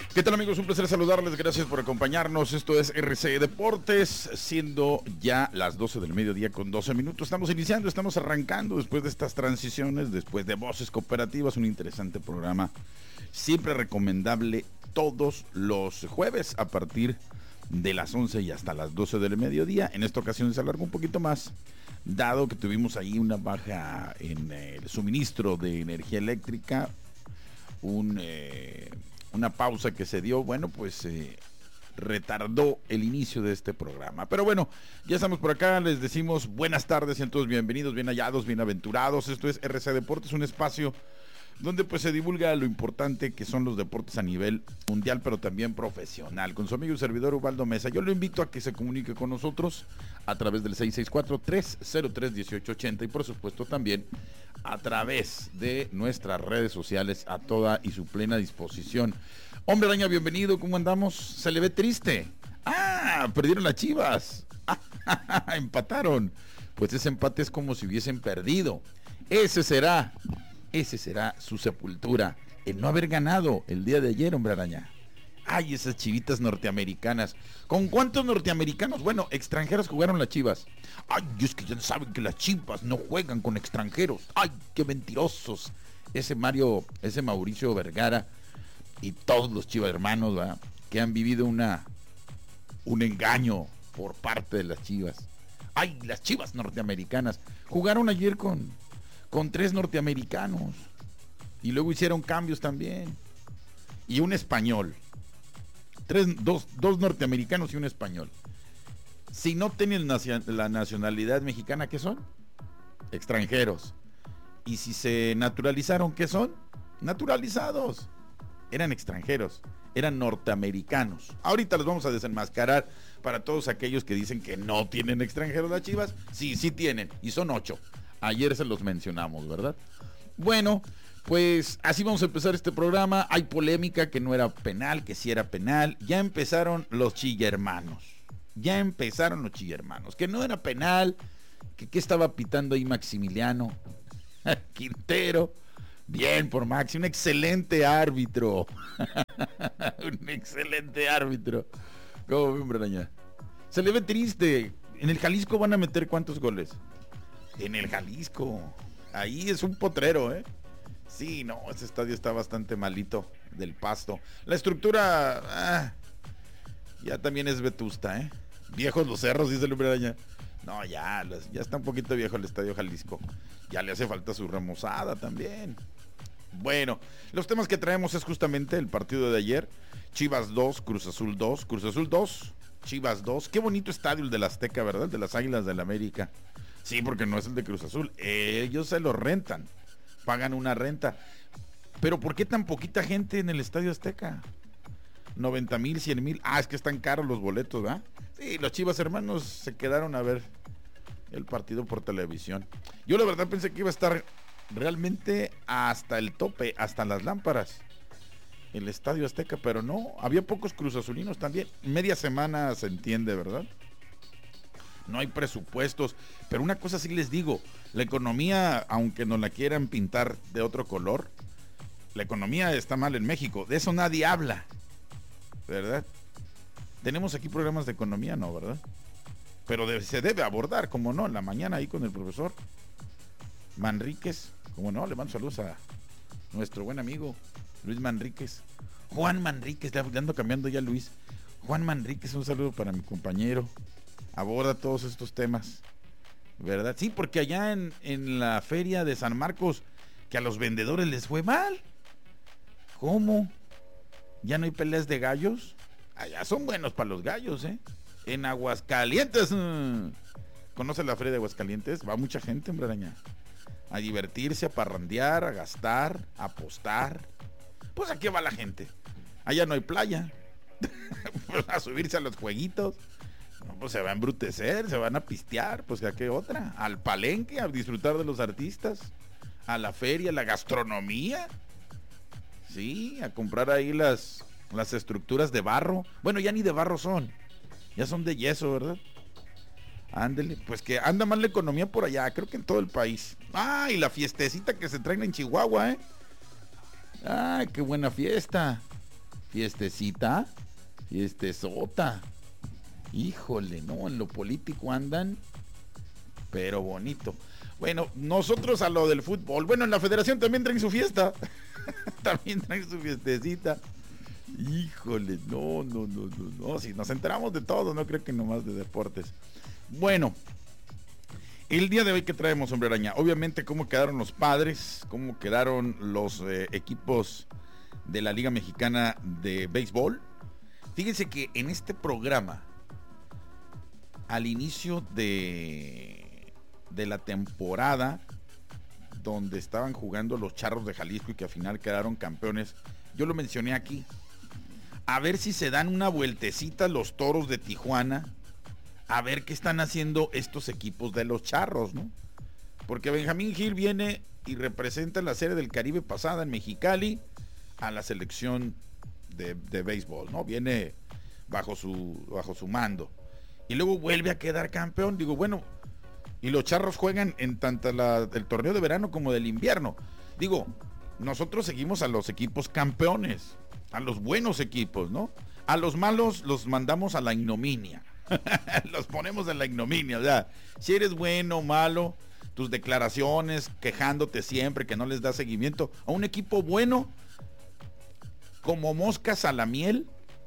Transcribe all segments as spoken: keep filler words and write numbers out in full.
¿Qué tal, amigos? Un placer saludarles, gracias por acompañarnos. Esto es R C Deportes, siendo ya las doce del mediodía con doce minutos. Estamos iniciando, estamos arrancando después de estas transiciones, después de Voces Cooperativas, un interesante programa, siempre recomendable todos los jueves a partir de las once y hasta las doce del mediodía. En esta ocasión se alargó un poquito más, dado que tuvimos ahí una baja en el suministro de energía eléctrica, un... Eh, una pausa que se dio, bueno, pues eh, retardó el inicio de este programa. Pero bueno, ya estamos por acá, les decimos buenas tardes, sean todos bienvenidos, bien hallados, bienaventurados. Esto es R C Deportes, un espacio donde pues se divulga lo importante que son los deportes a nivel mundial, pero también profesional. Con su amigo y servidor Ubaldo Mesa, yo lo invito a que se comunique con nosotros a través del seis seis cuatro, tres cero tres, uno ocho ocho cero y por supuesto también a través de nuestras redes sociales a toda y su plena disposición. Hombre Araña, bienvenido, ¿cómo andamos? Se le ve triste. Ah, perdieron las Chivas. Empataron. Pues ese empate es como si hubiesen perdido. Ese será, ese será su sepultura, el no haber ganado el día de ayer, Hombre Araña. Ay, esas chivitas norteamericanas. ¿Con cuántos norteamericanos? Bueno, extranjeros jugaron las Chivas. Ay, es que ya saben que las Chivas no juegan con extranjeros. Ay, qué mentirosos. Ese Mario, ese Mauricio Vergara y todos los Chivas hermanos, ¿verdad?, que han vivido una un engaño por parte de las Chivas. Ay, las Chivas norteamericanas jugaron ayer con con tres norteamericanos y luego hicieron cambios también y un español. Tres, dos, dos norteamericanos y un español. Si no tienen la nacionalidad mexicana, ¿qué son? Extranjeros. Y si se naturalizaron, ¿qué son? Naturalizados. Eran extranjeros, eran norteamericanos. Ahorita los vamos a desenmascarar para todos aquellos que dicen que no tienen extranjeros las Chivas. Sí, sí tienen, y son ocho. Ayer se los mencionamos, ¿verdad? Bueno, pues así vamos a empezar este programa. Hay polémica que no era penal, que sí era penal. Ya empezaron los chillermanos. Ya empezaron los chillermanos. Que no era penal, que qué estaba pitando ahí Maximiliano Quintero. Bien por Maxi, un excelente árbitro. Un excelente árbitro. ¿Cómo ve, Hombre Araña? Se le ve triste. En el Jalisco van a meter ¿cuántos goles? En el Jalisco. Ahí es un potrero, ¿eh? Sí, no, ese estadio está bastante malito del pasto. La estructura ah, ya también es vetusta, ¿eh? Viejos los cerros, dice el Hombre Araña. No, ya, ya está un poquito viejo el Estadio Jalisco. Ya le hace falta su remozada también. Bueno, los temas que traemos es justamente el partido de ayer. Chivas dos, Cruz Azul dos. Cruz Azul dos, Chivas dos. Qué bonito estadio el de la Azteca, ¿verdad? El de las Águilas del la América. Sí, porque no es el de Cruz Azul. Ellos se lo rentan. Pagan una renta. Pero ¿por qué tan poquita gente en el Estadio Azteca? noventa mil, cien mil. Ah, es que están caros los boletos, ¿verdad? Sí, los Chivas hermanos se quedaron a ver el partido por televisión. Yo la verdad pensé que iba a estar realmente hasta el tope, hasta las lámparas, el Estadio Azteca, pero no, había pocos cruzazulinos también. Media semana se entiende, ¿verdad? No hay presupuestos, pero una cosa sí les digo, la economía, aunque nos la quieran pintar de otro color, la economía está mal en México, de eso nadie habla, ¿verdad? Tenemos aquí programas de economía, ¿no? ¿Verdad? Pero de, se debe abordar, como no, en la mañana ahí con el profesor Manríquez, como no, le mando saludos a nuestro buen amigo Luis Manríquez, Juan Manríquez, le ando cambiando ya Luis, Juan Manríquez, un saludo para mi compañero, aborda todos estos temas, ¿verdad? Sí, porque allá en, en la feria de San Marcos, que a los vendedores les fue mal. ¿Cómo? ¿Ya no hay peleas de gallos? Allá son buenos para los gallos, ¿eh? En Aguascalientes, mmm. ¿Conoce la feria de Aguascalientes? Va mucha gente, Hombre Araña, a divertirse, a parrandear, a gastar, a apostar. Pues aquí va la gente. Allá no hay playa. Pues a subirse a los jueguitos. No, pues se va a embrutecer, se van a pistear, pues ¿a qué otra? Al palenque, a disfrutar de los artistas, a la feria, a la gastronomía. Sí, a comprar ahí las, las estructuras de barro. Bueno, ya ni de barro son, ya son de yeso, ¿verdad? Ándele, pues que anda mal la economía por allá, creo que en todo el país. Ah, y la fiestecita que se traen en Chihuahua, ¿eh? Ay, qué buena fiesta. Fiestecita, fiestezota. Híjole, no, en lo político andan, pero bonito. Bueno, nosotros a lo del fútbol, bueno, en la federación también traen su fiesta. También traen su fiestecita. Híjole, no, no, no, no, no, si nos enteramos de todo, no creo que nomás de deportes. Bueno, el día de hoy que traemos, Hombre Araña, obviamente cómo quedaron los padres, cómo quedaron los eh, equipos de la Liga Mexicana de Béisbol. Fíjense que en este programa, al inicio de, de la temporada, donde estaban jugando los Charros de Jalisco y que al final quedaron campeones, yo lo mencioné aquí. A ver si se dan una vueltecita los Toros de Tijuana, a ver qué están haciendo estos equipos de los Charros, ¿no? Porque Benjamín Gil viene y representa la Serie del Caribe pasada en Mexicali a la selección de, de béisbol, ¿no? Viene bajo su, bajo su mando. Y luego vuelve a quedar campeón. Digo, bueno, y los Charros juegan en tanto la, el torneo de verano como del invierno. Digo, nosotros seguimos a los equipos campeones, a los buenos equipos, ¿no? A los malos los mandamos a la ignominia. Los ponemos en la ignominia, o sea, si eres bueno o malo, tus declaraciones, quejándote siempre, que no les da seguimiento. A un equipo bueno, como moscas a la miel,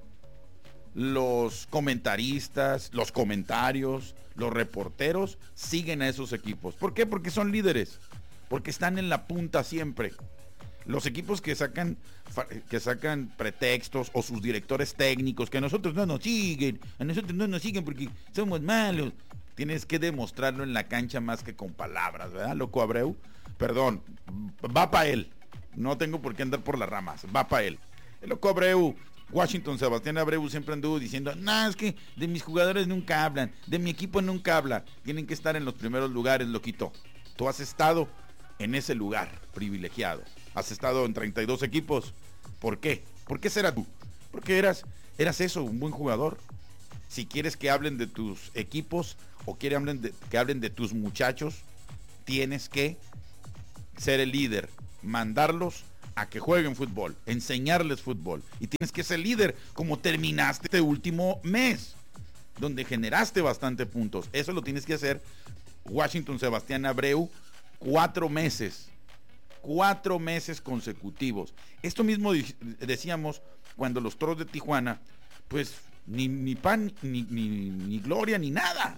los comentaristas, los comentarios, los reporteros siguen a esos equipos. ¿Por qué? Porque son líderes, porque están en la punta siempre. Los equipos que sacan que sacan pretextos, o sus directores técnicos, que a nosotros no nos siguen, a nosotros no nos siguen porque somos malos. Tienes que demostrarlo en la cancha más que con palabras, ¿verdad, loco Abreu? Perdón, va para él. No tengo por qué andar por las ramas, va para él. El loco Abreu, Washington Sebastián Abreu siempre anduvo diciendo, no, es que de mis jugadores nunca hablan, de mi equipo nunca habla. Tienen que estar en los primeros lugares, loquito. Tú has estado en ese lugar privilegiado. Has estado en treinta y dos equipos. ¿Por qué? ¿Por qué será tú? Porque eras, eras eso, un buen jugador. Si quieres que hablen de tus equipos o quieren hablen de, que hablen de tus muchachos, tienes que ser el líder, mandarlos a que jueguen fútbol, enseñarles fútbol. Y tienes que ser líder, como terminaste este último mes, donde generaste bastante puntos. Eso lo tienes que hacer, Washington Sebastián Abreu, cuatro meses. Cuatro meses consecutivos. Esto mismo decíamos cuando los Toros de Tijuana, pues ni, ni pan, ni, ni, ni gloria, ni nada.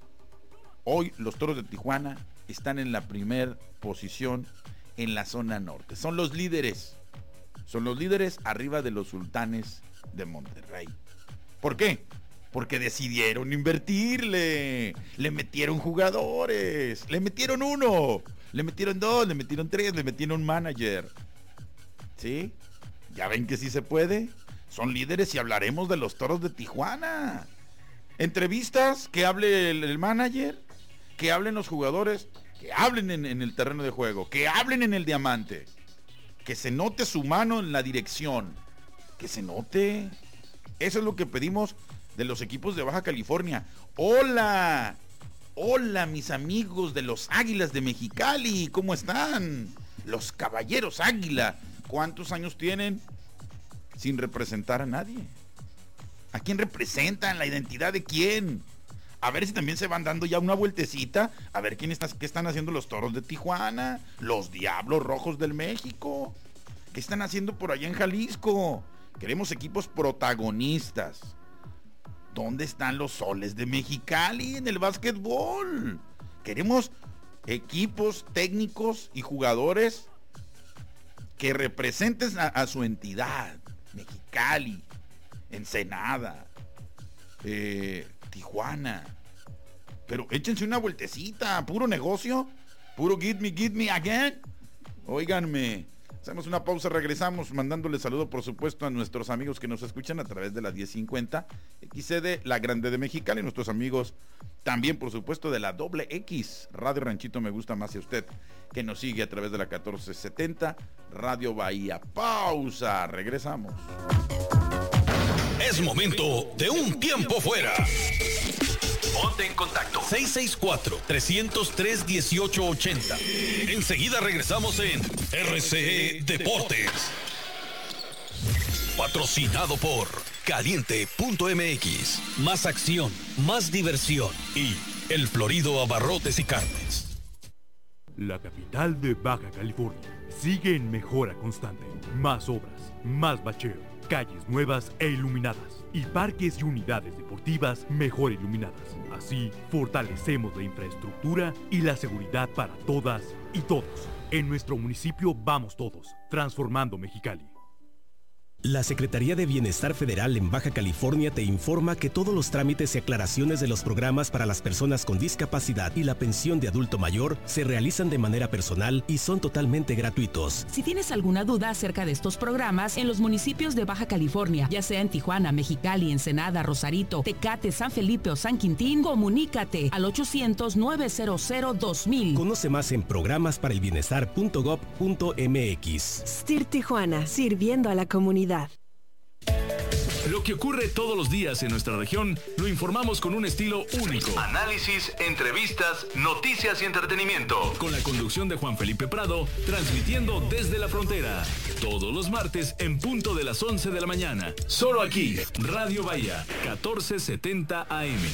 Hoy los Toros de Tijuana están en la primer posición en la zona norte. Son los líderes. Son los líderes arriba de los Sultanes de Monterrey. ¿Por qué? Porque decidieron invertirle. Le metieron jugadores. Le metieron uno. Le metieron dos, le metieron tres, le metieron un manager. ¿Sí? ¿Ya ven que sí se puede? Son líderes y hablaremos de los Toros de Tijuana. Entrevistas, que hable el, el manager, que hablen los jugadores, que hablen en, en el terreno de juego, que hablen en el diamante, que se note su mano en la dirección, que se note. Eso es lo que pedimos de los equipos de Baja California. ¡Hola! Hola, mis amigos de los Águilas de Mexicali, ¿cómo están? Los Caballeros Águila, ¿cuántos años tienen sin representar a nadie? ¿A quién representan? ¿La identidad de quién? A ver si también se van dando ya una vueltecita, a ver quién está, qué están haciendo los Toros de Tijuana, los Diablos Rojos del México, ¿qué están haciendo por allá en Jalisco? Queremos equipos protagonistas. ¿Dónde están los Soles de Mexicali en el básquetbol? Queremos equipos técnicos y jugadores que representen a, a su entidad. Mexicali, Ensenada, eh, Tijuana. Pero échense una vueltecita, puro negocio, puro get me, get me again. Óiganme. Hacemos una pausa, regresamos mandándole saludo, por supuesto, a nuestros amigos que nos escuchan a través de la diez cincuenta X C D, la Grande de Mexicali, nuestros amigos también, por supuesto, de la doble X, Radio Ranchito Me Gusta Más, y a usted que nos sigue a través de la catorce setenta, Radio Bahía. Pausa, regresamos. Es momento de un tiempo fuera. Ponte en contacto. seis seis cuatro, tres cero tres, uno ocho ocho cero. Enseguida regresamos en R C E Deportes. Patrocinado por Caliente punto M X. Más acción, más diversión y El Florido Abarrotes y Carnes. La capital de Baja California sigue en mejora constante. Más obras, más bacheo, calles nuevas e iluminadas y parques y unidades deportivas mejor iluminadas. Así, fortalecemos la infraestructura y la seguridad para todas y todos. En nuestro municipio vamos todos, transformando Mexicali. La Secretaría de Bienestar Federal en Baja California te informa que todos los trámites y aclaraciones de los programas para las personas con discapacidad y la pensión de adulto mayor se realizan de manera personal y son totalmente gratuitos. Si tienes alguna duda acerca de estos programas en los municipios de Baja California, ya sea en Tijuana, Mexicali, Ensenada, Rosarito, Tecate, San Felipe o San Quintín, comunícate al ochocientos, nueve cero cero, dos mil. Conoce más en programas para el bienestar punto gov punto m x. S T I R Tijuana, sirviendo a la comunidad. Lo que ocurre todos los días en nuestra región lo informamos con un estilo único. Análisis, entrevistas, noticias y entretenimiento. Con la conducción de Juan Felipe Prado, transmitiendo desde la frontera. Todos los martes en punto de las once de la mañana. Solo aquí, Radio Bahía, catorce setenta A M.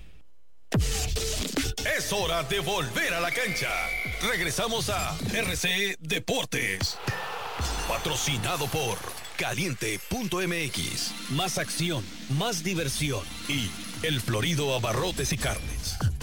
Es hora de volver a la cancha. Regresamos a R C Deportes. Patrocinado por Caliente punto M X. Más acción, más diversión y El Florido Abarrotes y Carnes.